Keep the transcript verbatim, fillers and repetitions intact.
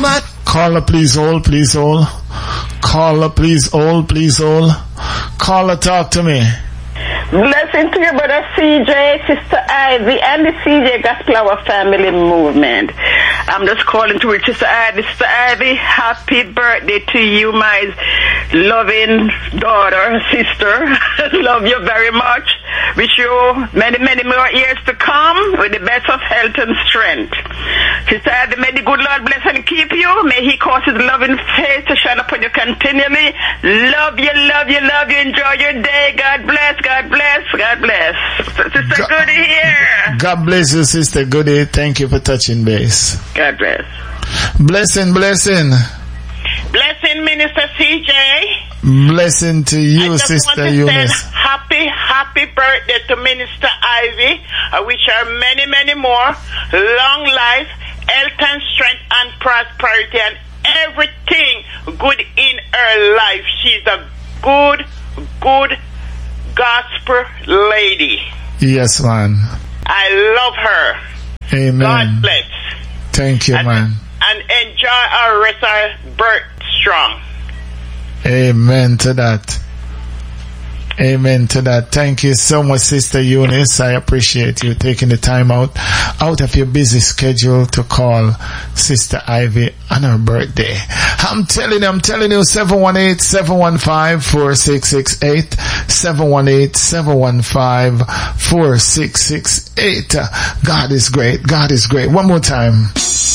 man. Caller, please hold, please hold. Caller, please hold, please hold. Caller, talk to me. Blessing to you, brother C J, Sister Ivy, and the C J Gospel Hour Family Movement. I'm just calling to reach Sister Ivy. Sister Ivy, happy birthday to you, my loving daughter, sister. Love you very much. Wish you many, many more years to come with the best of health and strength. Sister Ivy, may the good Lord bless and keep you. May He cause His loving face to shine upon you continually. Love you, love you, love you. Enjoy your day. God bless, God bless. God bless. Sister God, Goody here. God bless you, Sister Goody. Thank you for touching base. God bless. Blessing, blessing. Blessing, Minister C J. Blessing to you, Sister Eunice. Happy, happy birthday to Minister Ivy. I wish her many, many more. Long life, health and strength and prosperity and everything good in her life. She's a good, good gospel lady. Yes, man. I love her. Amen. God bless. Thank you, and, man. And enjoy our rest of our birth strong. Amen to that. Amen to that. Thank you so much, Sister Eunice. I appreciate you taking the time out, out of your busy schedule to call Sister Ivy on her birthday. I'm telling you, I'm telling you, seven one eight, seven one five, four six six eight, seven one eight, seven one five, four six six eight. God is great. God is great. One more time.